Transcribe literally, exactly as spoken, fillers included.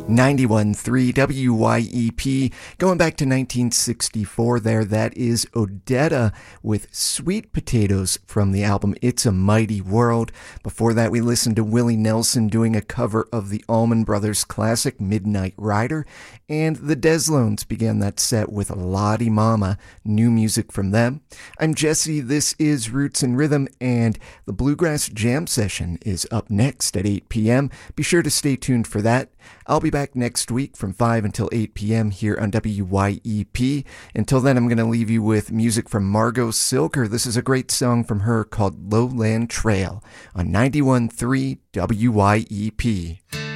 ninety-one point three W Y E P. Going back to nineteen sixty-four there, that is Odetta with Sweet Potatoes from the album It's a Mighty World. Before that, we listened to Willie Nelson doing a cover of the Allman Brothers classic Midnight Rider, and the Deslones began that set with Lottie Mama, new music from them. I'm Jesse, this is Roots and Rhythm, and the Bluegrass Jam Session is up next at eight p.m. Be sure to stay tuned for that. I'll be back next week from five until eight p.m. here on W Y E P. Until then, I'm going to leave you with music from Margot Silker. This is a great song from her called Lowland Trail on ninety-one point three W Y E P.